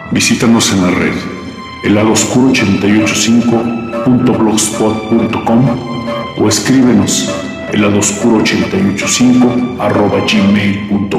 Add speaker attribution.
Speaker 1: Visítanos en la red heladoscuro885.blogspot.com o escríbenos heladoscuro885@gmail.com.